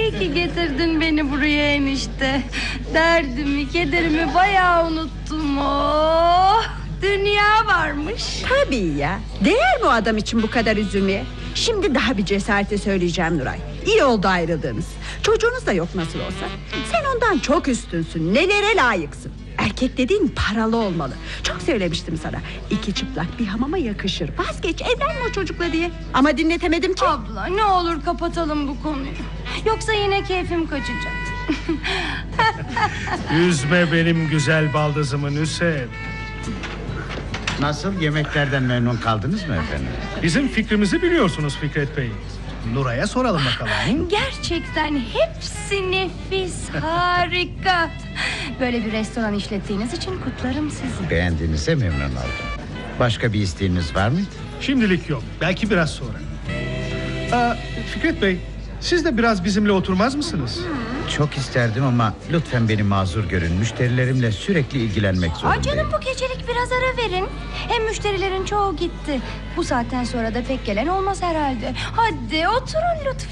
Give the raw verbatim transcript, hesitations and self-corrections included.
İyi ki getirdin beni buraya enişte. Derdimi, kederimi bayağı unuttum. Oh, dünya varmış. Tabii ya. Değer mi o adam için bu kadar üzülmeye? Şimdi daha bir cesarete söyleyeceğim Nuray. İyi oldu ayrıldığınız. Çocuğunuz da yok nasıl olsa. Sen ondan çok üstünsün. Nelere layıksın. Erkek dediğin paralı olmalı. Çok söylemiştim sana. İki çıplak bir hamama yakışır. Vazgeç, evlenme o çocukla diye. Ama dinletemedim ki. Abla ne olur kapatalım bu konuyu. Yoksa yine keyfim kaçacak. Üzme benim güzel baldızımı Hüseyin. Nasıl, yemeklerden memnun kaldınız mı efendim? Bizim fikrimizi biliyorsunuz Fikret Bey. Nuray'a soralım bakalım. Gerçekten hepsi nefis, harika. Böyle bir restoran işlettiğiniz için kutlarım sizi. Beğendiğinize memnun oldum. Başka bir isteğiniz var mıydı? Şimdilik yok. Belki biraz sonra. Aa, Fikret Bey, siz de biraz bizimle oturmaz mısınız? Çok isterdim ama lütfen beni mazur görün. Müşterilerimle sürekli ilgilenmek Aa, zorundayım. canım bu gecelik biraz ara verin. Hem müşterilerin çoğu gitti. Bu saatten sonra da pek gelen olmaz herhalde. Hadi oturun lütfen.